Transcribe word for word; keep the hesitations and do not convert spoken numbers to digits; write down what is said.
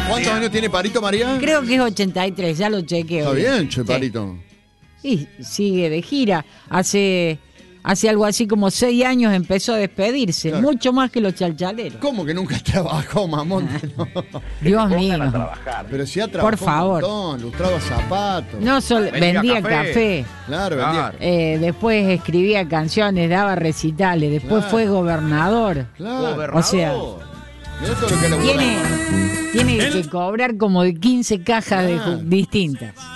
¿Cuántos años tiene Parito, María? Creo que es ochenta y tres, ya lo chequeo. Está bien, che, Parito. Sí. Y sigue de gira. Hace, hace algo así como seis años empezó a despedirse, Claro. mucho más que los chalchaleros. ¿Cómo que nunca trabajó, mamón? No. Dios mío. Pero si ha trabajado Por favor. un montón, lustraba zapatos. No solo Vendía vendía café. café, Claro, vendía. Claro. eh, después escribía canciones, daba recitales, después Claro. fue gobernador. Claro. Gobernador. O sea, Mirá todo lo que laburaba. Tiene, tiene que cobrar como de quince cajas de ju- Claro. distintas.